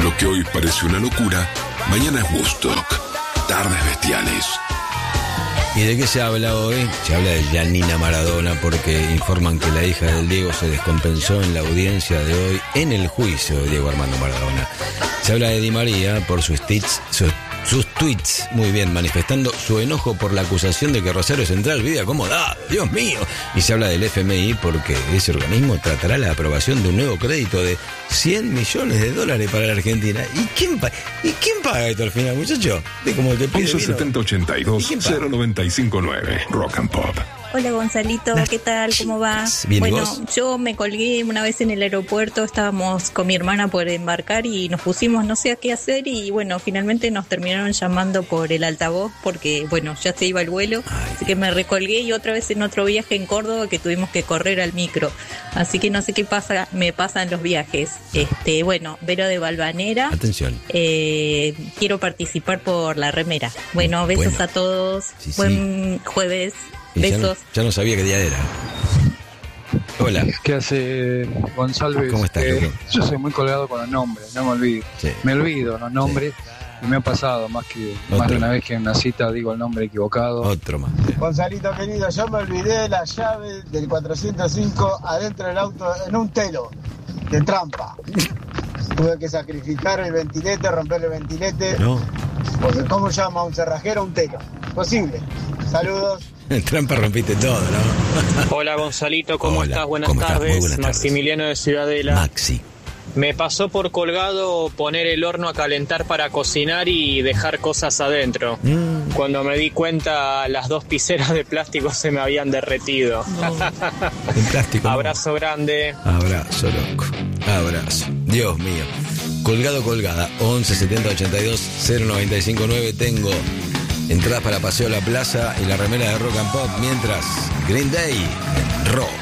Lo que hoy parece una locura, mañana es Woodstock. Tardes bestiales. ¿Y de qué se habla hoy? Se habla de Giannina Maradona porque informan que la hija del Diego se descompensó en la audiencia de hoy en el juicio de Diego Armando Maradona. Se habla de Di María por sus tweets, muy bien, manifestando su enojo por la acusación de que Rosario Central vive acomodado, Dios mío. Y se habla del FMI porque ese organismo tratará la aprobación de un nuevo crédito de $100 millones para la Argentina. ¿Y quién paga esto al final, muchacho? De como te pide 11-70-82-0959 Rock and Pop. Hola Gonzalito, ¿qué tal? ¿Cómo va? Bien, bueno, ¿vos? yo me colgué una vez en el aeropuerto, estábamos con mi hermana por embarcar y nos pusimos no sé a qué hacer y bueno, finalmente nos terminaron llamando por el altavoz porque bueno, ya se iba el vuelo, así que me recolgué y otra vez en otro viaje en Córdoba que tuvimos que correr al micro, así que no sé qué me pasa en los viajes. Bueno, Vero de Valvanera. Atención. Quiero participar por la remera. Bueno, besos a todos. Sí, Buen jueves. Y Besos. ya no sabía qué día era. Hola. ¿Qué hace González? ¿Cómo estás, loco? Yo soy muy colgado con los nombres, no me olvido. Sí. Me olvido los nombres y me ha pasado más de una vez que en una cita digo el nombre equivocado. Otro más. Gonzalito querido, yo me olvidé de la llave del 405 adentro del auto en un telo de trampa. Tuve que sacrificar el ventilete, romper el ventilete. No. Porque ¿cómo llama un cerrajero un telo? Posible. Saludos. En trampa rompiste todo, ¿no? Hola Gonzalito, ¿cómo Hola, estás? Buenas ¿cómo estás? tardes. Muy buenas tardes. Maximiliano de Ciudadela. Maxi. Me pasó por colgado poner el horno a calentar para cocinar y dejar cosas adentro. Cuando me di cuenta, las 2 piceras de plástico se me habían derretido. En plástico. Abrazo grande. Abrazo, loco. Abrazo. Dios mío. Colgado, colgada. 11-70-82-0959. Tengo entradas para Paseo La Plaza y la remera de Rock and Pop. Mientras, Green Day, Rock.